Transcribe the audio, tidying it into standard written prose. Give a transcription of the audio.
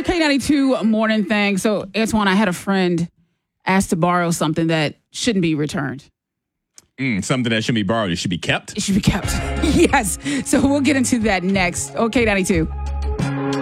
your K92 morning thing. So, Antoine, I had a friend asked to borrow something that shouldn't be returned. Something that shouldn't be borrowed. It should be kept? It should be kept. Yes. So we'll get into that next. Okay, 92.